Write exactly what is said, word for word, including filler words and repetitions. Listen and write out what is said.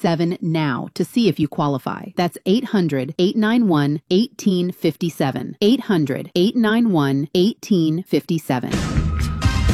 seven now to see if you qualify. That's eight hundred, eight nine one, one eight five seven. eight hundred, eight nine one, one eight five seven.